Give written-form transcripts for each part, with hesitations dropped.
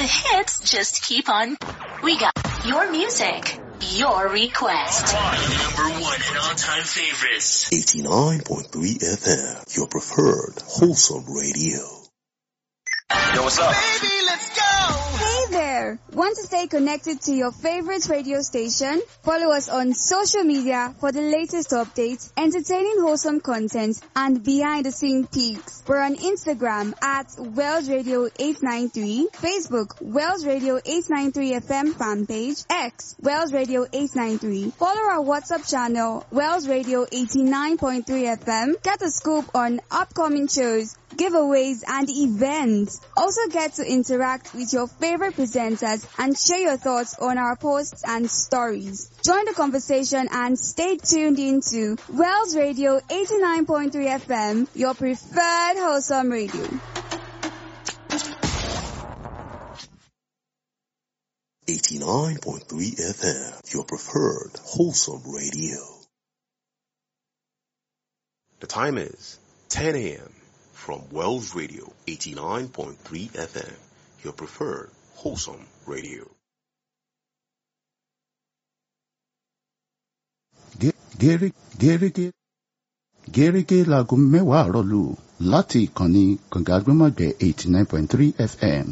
The hits just keep on. We got your music, your request. Number one and all-time favorites. 89.3 FM, your preferred wholesome radio. Yo, what's up? Baby, let's go! Hey there! Want to stay connected to your favorite radio station? Follow us on social media for the latest updates, entertaining wholesome content, and behind-the-scene peaks. We're on Instagram at Wells Radio 893, Facebook Wells Radio 893 FM fanpage, X Wells Radio 893. Follow our WhatsApp channel Wells Radio 89.3 FM. Get a scoop on upcoming shows, giveaways, and events. Also get to interact with your favorite presenters and share your thoughts on our posts and stories. Join the conversation and stay tuned into Wells Radio 89.3 FM, your preferred wholesome radio. 89.3 FM, your preferred wholesome radio. The time is 10 a.m. from Wells Radio 89.3 FM, your preferred wholesome radio. Gẹ́rẹ́gẹ́ láago mẹ́wàá àárọ̀ lù láti ìkànnì Kàngágbọ́mọ̀gbẹ́ 89.3 FM.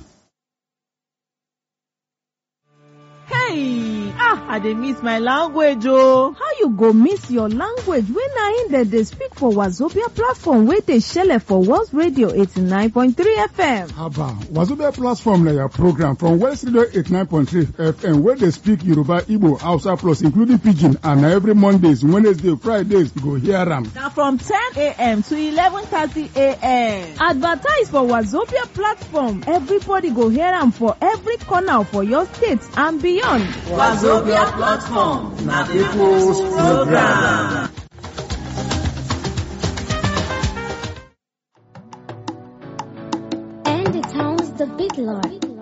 Hey, I dey miss my language oh. How you go miss your language when na im dey speak for Wazobia platform wey dey shele for Wells Radio 89.3 FM? Haba, Wazobia platform na your program from Wells Radio 89.3 FM wey dey speak Yoruba, Igbo, Hausa plus including Pidgin, and na every Mondays, Wednesday, Fridays you go hear am. Na from 10 a.m. to 11:30 a.m. Advertise for Wazobia platform. Everybody go hear am for every corner for your state and beyond. Wazobia platform, na people's program. And it sounds the big lord.